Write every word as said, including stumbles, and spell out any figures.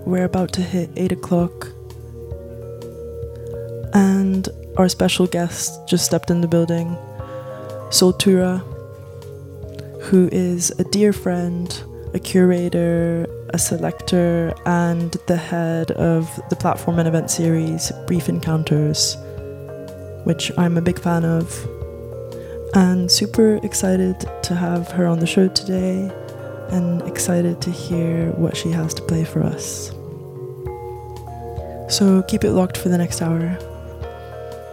we're about to hit eight o'clock, and our special guest just stepped in the building, Soltura, who is a dear friend, a curator, a selector, and the head of the platform and event series Brief Encounters, which I'm a big fan of, and super excited to have her on the show today, and excited to hear what she has to play for us. So keep it locked for the next hour.